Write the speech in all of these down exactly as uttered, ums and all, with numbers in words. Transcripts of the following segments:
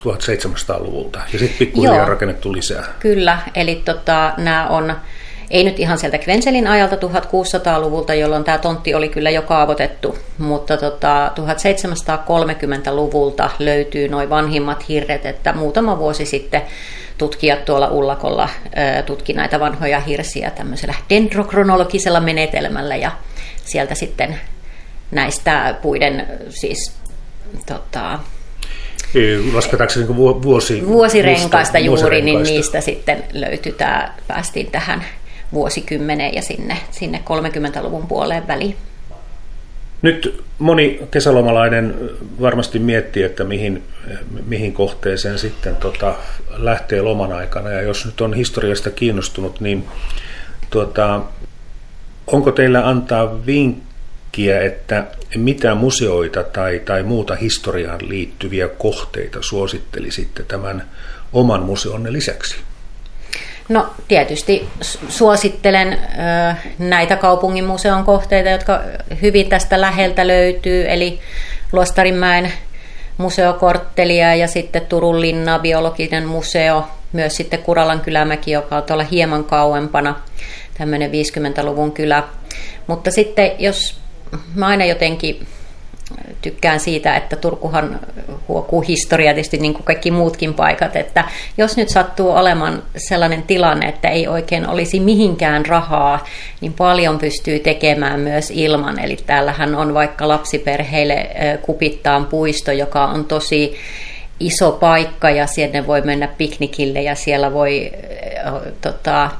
tuhatseitsemänsataaluvulta ja sitten pikkuhiljaa rakennettu lisää. Kyllä, eli tota, nämä on, ei nyt ihan sieltä Kvenselin ajalta tuhatkuusisataaluvulta, jolloin tämä tontti oli kyllä jo kaavoitettu, mutta tota, tuhatseitsemänsataakolmekymmentäluvulta löytyy noin vanhimmat hirret, että muutama vuosi sitten tutkijat tuolla Ullakolla ää, tutki näitä vanhoja hirsiä tämmöisellä dendrokronologisella menetelmällä ja sieltä sitten näistä puiden siis tota, lasketaanko se niin vuosi, vuosirenkaista juuri, vuosirenkaista. Niin niistä sitten löytyi tämä, päästiin tähän vuosikymmeneen ja sinne, sinne kolmekymmentäluvun puoleen väliin. Nyt moni kesälomalainen varmasti miettii, että mihin, mihin kohteeseen sitten tota, lähtee loman aikana. Ja jos nyt on historiasta kiinnostunut, niin tuota, onko teillä antaa vinkkiä, että mitä museoita tai, tai muuta historiaan liittyviä kohteita suosittelisitte tämän oman museonne lisäksi? No tietysti suosittelen ö, näitä kaupungin museon kohteita, jotka hyvin tästä läheltä löytyy, eli Luostarinmäen museokorttelia ja sitten Turun linna, biologinen museo, myös sitten Kuralan kylämäki, joka on tuolla hieman kauempana, tämmöinen viisikymmentäluvun kylä. Mutta sitten jos mä aina jotenkin tykkään siitä, että Turkuhan huokuu historiaa tietysti niin kuin kaikki muutkin paikat, että jos nyt sattuu olemaan sellainen tilanne, että ei oikein olisi mihinkään rahaa, niin paljon pystyy tekemään myös ilman. Eli täällähän on vaikka lapsiperheille Kupittaan puisto, joka on tosi iso paikka ja sinne voi mennä piknikille ja siellä voi tota,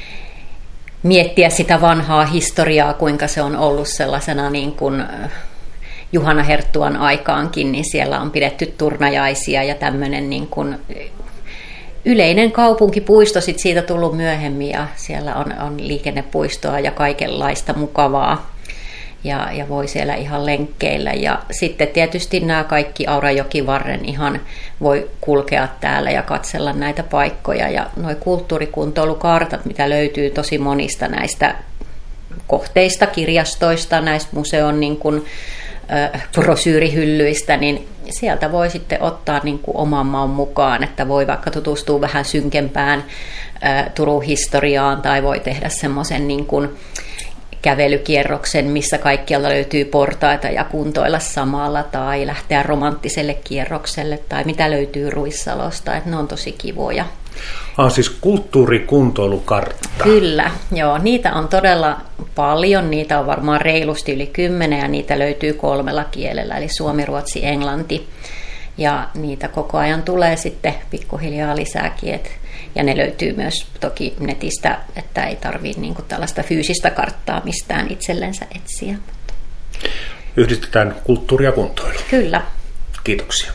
miettiä sitä vanhaa historiaa, kuinka se on ollut sellaisena niin kuin Juhana Herttuan aikaankin, niin siellä on pidetty turnajaisia ja tämmöinen niin kuin yleinen kaupunkipuisto sit siitä tullut myöhemmin ja siellä on, on liikennepuistoa ja kaikenlaista mukavaa ja, ja voi siellä ihan lenkkeillä. Ja sitten tietysti nämä kaikki Aurajokivarren ihan voi kulkea täällä ja katsella näitä paikkoja ja nuo kulttuurikuntoilukartat, mitä löytyy tosi monista näistä kohteista, kirjastoista, näistä museon niin kuin brosyyrihyllyistä, niin sieltä voi sitten ottaa niin kuin oman maun mukaan, että voi vaikka tutustua vähän synkempään Turun historiaan tai voi tehdä semmoisen niin kuin kävelykierroksen, missä kaikkialta löytyy portaita ja kuntoilla samalla tai lähteä romanttiselle kierrokselle tai mitä löytyy Ruissalosta, että ne on tosi kivoja. Ah, siis kulttuurikuntoilukartta. Kyllä, joo, niitä on todella paljon, niitä on varmaan reilusti yli kymmenen ja niitä löytyy kolmella kielellä, eli suomi, ruotsi, englanti. Ja niitä koko ajan tulee sitten pikkuhiljaa lisääkin, et, ja ne löytyy myös toki netistä, että ei tarvitse niinku tällaista fyysistä karttaa mistään itsellensä etsiä. Yhdistetään kulttuuri ja kuntoilu. Kyllä. Kiitoksia.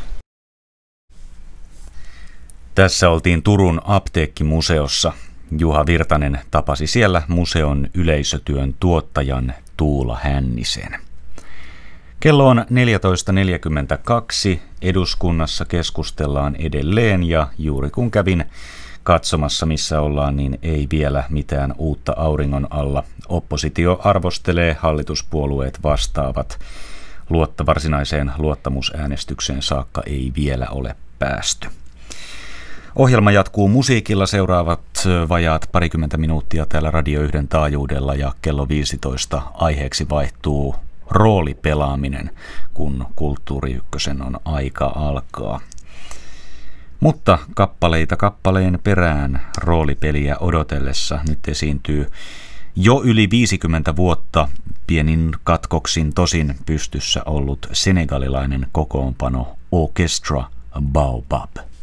Tässä oltiin Turun apteekkimuseossa. Juha Virtanen tapasi siellä museon yleisötyön tuottajan Tuula Hännisen. Kello on neljätoista neljäkymmentäkaksi. Eduskunnassa keskustellaan edelleen ja juuri kun kävin katsomassa missä ollaan, niin ei vielä mitään uutta auringon alla. Oppositio arvostelee, hallituspuolueet vastaavat. Luotta varsinaiseen luottamusäänestykseen saakka ei vielä ole päästy. Ohjelma jatkuu musiikilla seuraavat vajaat parikymmentä minuuttia täällä Radio yhden taajuudella ja kello viisitoista aiheeksi vaihtuu roolipelaaminen, kun Kulttuuri Ykkösen on aika alkaa. Mutta kappaleita kappaleen perään roolipeliä odotellessa nyt esiintyy jo yli viisikymmentä vuotta pienin katkoksin tosin pystyssä ollut senegalilainen kokoonpano Orchestra Baobab.